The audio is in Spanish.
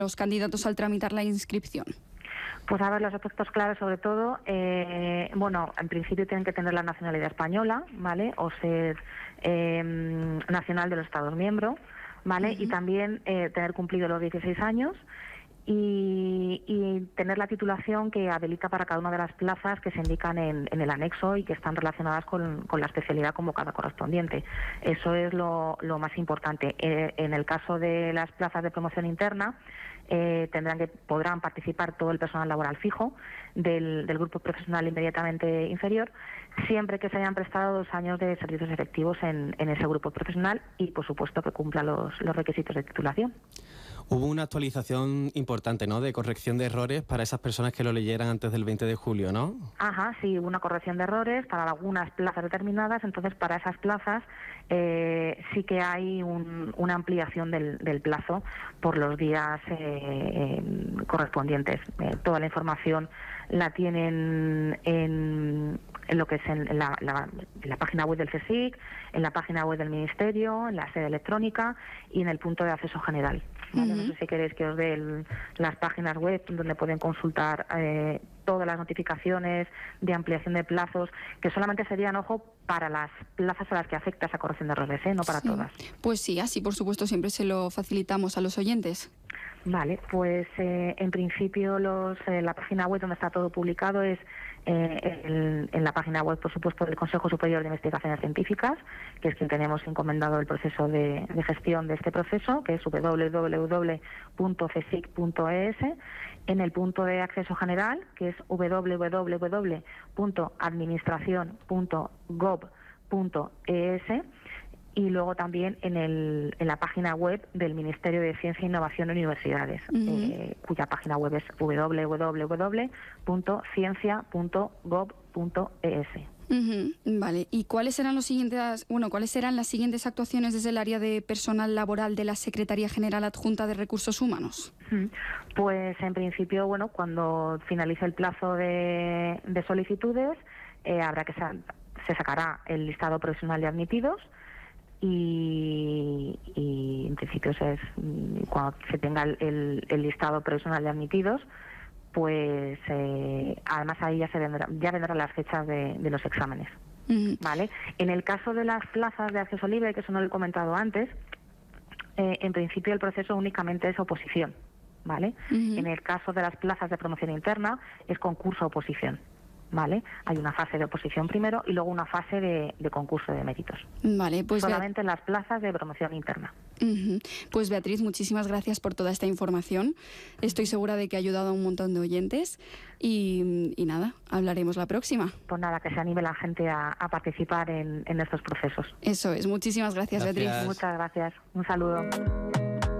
los candidatos al tramitar la inscripción? Pues a ver, los aspectos claves sobre todo, bueno, en principio tienen que tener la nacionalidad española, ¿vale? O ser nacional de los Estados miembros, ¿vale? Y también tener cumplido los 16 años y tener la titulación que habilita para cada una de las plazas que se indican en el anexo y que están relacionadas con la especialidad convocada correspondiente. Eso es lo más importante. En el caso de las plazas de promoción interna, podrán participar todo el personal laboral fijo del grupo profesional inmediatamente inferior, siempre que se hayan prestado 2 años de servicios efectivos en ese grupo profesional y, por supuesto, que cumpla los requisitos de titulación. Hubo una actualización importante, ¿no?, de corrección de errores para esas personas que lo leyeran antes del 20 de julio, ¿no? Ajá, sí, hubo una corrección de errores para algunas plazas determinadas, entonces para esas plazas sí que hay una ampliación del plazo por los días correspondientes. Toda la información la tienen en lo que es en la página web del CSIC, en la página web del Ministerio, en la sede electrónica y en el punto de acceso general. ¿Vale? No sé si queréis que os dé las páginas web donde pueden consultar todas las notificaciones de ampliación de plazos, que solamente serían, ojo, para las plazas a las que afecta esa corrección de errores, no para todas. Pues sí, así por supuesto siempre se lo facilitamos a los oyentes. Vale, pues en principio la página web donde está todo publicado es en la página web, por supuesto, del Consejo Superior de Investigaciones Científicas, que es quien tenemos encomendado el proceso de gestión de este proceso, que es www.csic.es, en el punto de acceso general, que es www.administracion.gov.es, y luego también en la página web del Ministerio de Ciencia, Innovación y Universidades, cuya página web es www.ciencia.gov.es. Vale, ¿y cuáles serán las siguientes actuaciones desde el área de personal laboral de la Secretaría General Adjunta de Recursos Humanos? Pues en principio, bueno, cuando finalice el plazo de solicitudes, se sacará el listado provisional de admitidos. Y en principio cuando se tenga el listado provisional de admitidos, pues además ahí ya vendrán las fechas de los exámenes. ¿Vale? En el caso de las plazas de acceso libre, que eso no lo he comentado antes, en principio el proceso únicamente es oposición, ¿vale? En el caso de las plazas de promoción interna es concurso-oposición. ¿Vale? Hay una fase de oposición primero y luego una fase de concurso de méritos. Vale, pues solamente en las plazas de promoción interna. Pues Beatriz, muchísimas gracias por toda esta información. Estoy segura de que ha ayudado a un montón de oyentes y nada, hablaremos la próxima. Pues nada, que se anime la gente a participar en estos procesos. Eso es, muchísimas gracias, Beatriz. Muchas gracias, un saludo.